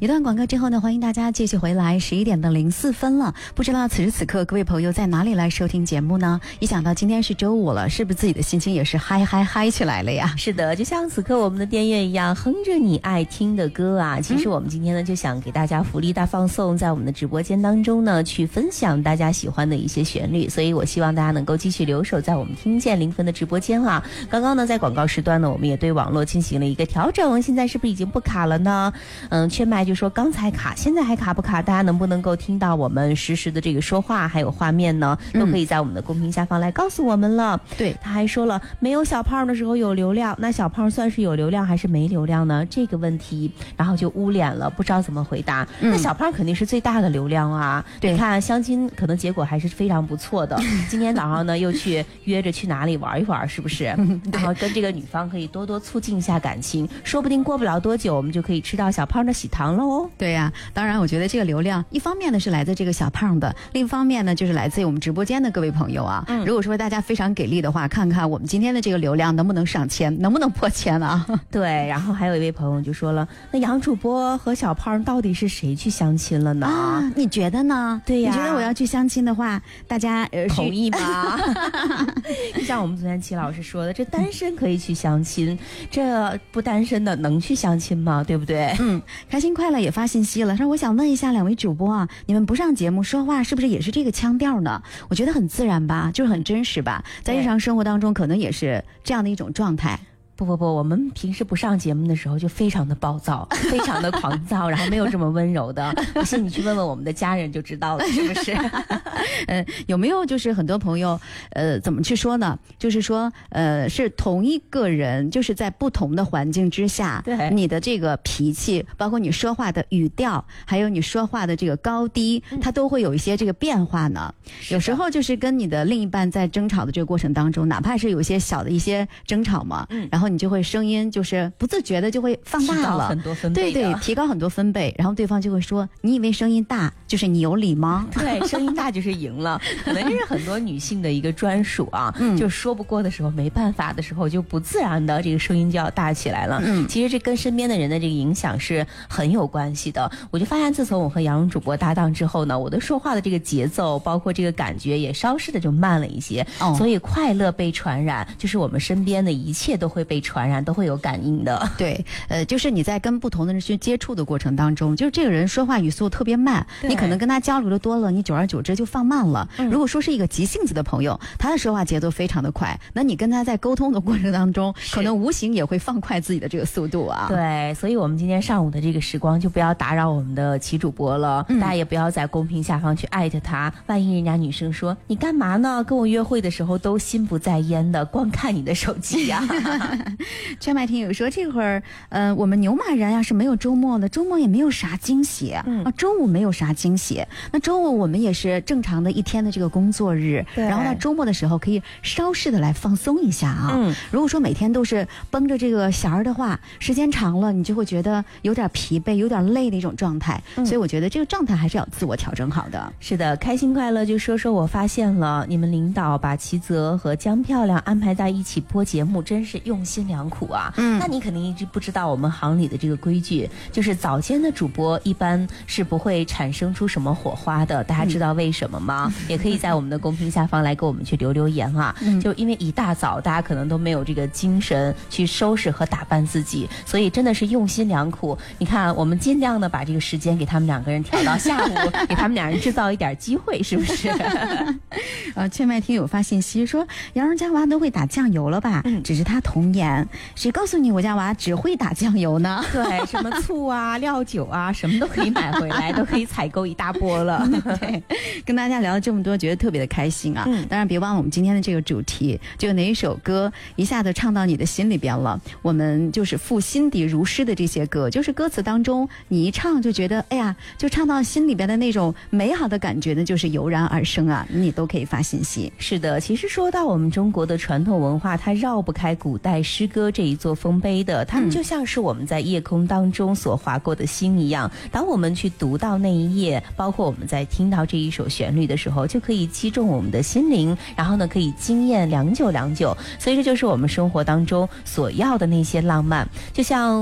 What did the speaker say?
一段广告之后呢，欢迎大家继续回来，11:04了。不知道此时此刻各位朋友在哪里来收听节目呢？一想到今天是周五了，是不是自己的心情也是嗨起来了呀？ 是的，就像此刻我们的电乐一样，哼着你爱听的歌啊。其实我们今天呢，就想给大家福利大放送，在我们的直播间当中呢，去分享大家喜欢的一些旋律。所以我希望大家能够继续留守在我们听见零分的直播间啊。刚刚呢，在广告时段呢，我们也对网络进行了一个调整，现在是不是已经不卡了呢？缺麦就说刚才卡，现在还卡不卡？大家能不能够听到我们实时的这个说话还有画面呢？都可以在我们的公屏下方来告诉我们了。 对， 他还说了，没有小胖的时候有流量，那小胖算是有流量还是没流量呢？这个问题，然后就捂脸了，不知道怎么回答。那小胖肯定是最大的流量啊！你看相亲可能结果还是非常不错的。今天早上呢又去约着去哪里玩一玩，是不是？然后跟这个女方可以多多促进一下感情，说不定过不了多久我们就可以吃到小胖的喜糖了哦。 对呀，当然我觉得这个流量一方面呢是来自这个小胖的，另一方面呢就是来自于我们直播间的各位朋友啊。如果说大家非常给力的话，看看我们今天的这个流量能不能上千，能不能破千啊？ 对，然后还有一位朋友就说了，那杨主播和小胖到底是谁去相亲了呢？ 啊，你觉得呢？ 对呀， 你觉得我要去相亲的话，大家同意吗？就像我们昨天齐老师说的，这单身可以去相亲，这不单身的能去相亲吗？对不对？ 开心快乐也发信息了，说我想问一下两位主播啊，你们不上节目说话是不是也是这个腔调呢？我觉得很自然吧，就是很真实吧，在日常生活当中可能也是这样的一种状态。 不，我们平时不上节目的时候就非常的暴躁，非常的狂躁，然后没有这么温柔的。不信你去问问我们的家人就知道了，是不是？ 有没有就是很多朋友怎么去说呢？就是说是同一个人，就是在不同的环境之下， 对你的这个脾气，包括你说话的语调，还有你说话的这个高低，它都会有一些这个变化呢。有时候就是跟你的另一半在争吵的这个过程当中，哪怕是有一些小的一些争吵嘛，然后你就会声音就是不自觉的就会放大了， 提高很多分贝， 对，提高很多分贝，然后对方就会说，你以为声音大就是你有理吗？ 对，声音大就是赢了，可能这是很多女性的一个专属啊，就说不过的时候，没办法的时候，就不自然的这个声音就要大起来了。其实这跟身边的人的这个影响是很有关系的。我就发现，自从我和杨蓉主播搭档之后呢，我的说话的这个节奏，包括这个感觉，也稍稍的就慢了一些。所以快乐被传染，就是我们身边的一切都会被传染，都会有感应的。 对，就是你在跟不同的人去接触的过程当中，就是这个人说话语速特别慢，你可能跟他交流的多了，你久而久之就放慢了。如果说是一个急性子的朋友，他的说话节奏非常的快，那你跟他在沟通的过程当中，可能无形也会放快自己的这个速度啊。 对，所以我们今天上午的这个时光就不要打扰我们的齐主播了，大家也不要在公屏下方去艾特他，万一人家女生说你干嘛呢？跟我约会的时候都心不在焉的，光看你的手机呀。 圈麦听友说这会儿我们牛马人呀是没有周末的，周末也没有啥惊喜周五没有啥惊喜，那周五我们也是正常的一天的这个工作日，然后呢周末的时候可以稍事的来放松一下啊。如果说每天都是绷着这个弦儿的话，时间长了你就会觉得有点疲惫有点累的一种状态，所以我觉得这个状态还是要自我调整好的。 是的，开心快乐就说说我发现了你们领导把齐泽和江漂亮安排在一起播节目，真是用心良苦啊。那你肯定一直不知道我们行里的这个规矩，就是早间的主播一般是不会产生出什么火花的，大家知道为什么吗？也可以在我们的公屏下方来给我们去留言啊。就因为一大早大家可能都没有这个精神去收拾和打扮自己，所以真的是用心良苦。你看我们尽量的把这个时间给他们两个人调到下午，给他们两人制造一点机会，是不是？ 圈麦听友发信息说，杨蓉家娃都会打酱油了吧？只是他童颜，谁告诉你我家娃只会打酱油呢？ 对，什么醋啊料酒啊什么都可以买回来，都可以采购一大波了。 对，跟大家聊了这么多，觉得特别的开心啊。当然别忘了我们今天的这个主题，就哪一首歌一下子唱到你的心里边了，我们就是赋心底如诗的这些歌，就是歌词当中你一唱就觉得哎呀，就唱到心里边的那种美好的感觉呢，就是油然而生啊。你都可以发信息。 是的，其实说到我们中国的传统文化，它绕不开古代诗歌这一座丰碑的，它们就像是我们在夜空当中所划过的星一样，当我们去读到那一页，包括我们在听到这一首旋律的时候，就可以击中我们的心灵，然后呢可以惊艳良久良久。所以这就是我们生活当中所要的那些浪漫，就像